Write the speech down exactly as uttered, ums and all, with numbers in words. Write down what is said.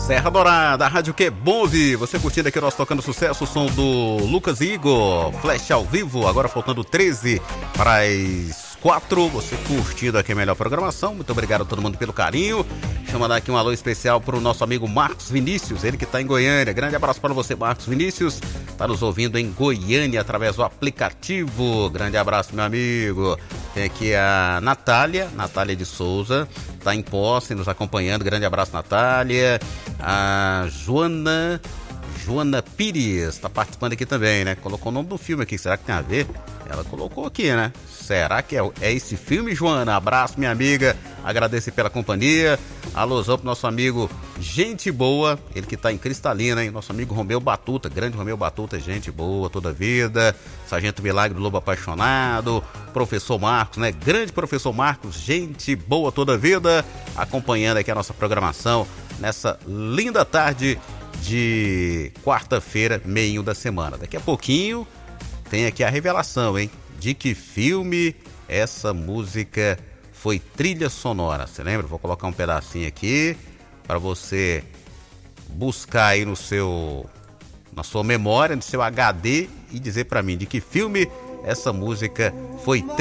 Serra Dourada, a rádio que é bom ouvir. Você curtindo aqui o nosso Tocando Sucesso, o som do Lucas e Igor, Flash ao vivo, agora faltando treze para as quatro. Você curtindo aqui a melhor programação. Muito obrigado a todo mundo pelo carinho. Deixa eu mandar aqui um alô especial para o nosso amigo Marcos Vinícius, ele que está em Goiânia. Grande abraço para você, Marcos Vinícius. Está nos ouvindo em Goiânia através do aplicativo. Grande abraço, meu amigo. Tem aqui a Natália, Natália de Souza, está em Posse, nos acompanhando. Grande abraço, Natália. A Joana, Joana Pires está participando aqui também, né? Colocou o nome do filme aqui, será que tem a ver? Ela colocou aqui, né? Será que é, é esse filme, Joana? Abraço, minha amiga. Agradeço pela companhia. Alôzão pro nosso amigo Gente Boa, ele que tá em Cristalina, hein? Nosso amigo Romeu Batuta, grande Romeu Batuta, gente boa toda a vida. Sargento Milagre do Lobo Apaixonado. Professor Marcos, né? Grande Professor Marcos, gente boa toda a vida. Acompanhando aqui a nossa programação nessa linda tarde de quarta-feira, meio da semana. Daqui a pouquinho tem aqui a revelação, hein? De que filme essa música foi trilha sonora. Você lembra? Vou colocar um pedacinho aqui para você buscar aí no seu, na sua memória, no seu H D e dizer para mim de que filme essa música foi trilha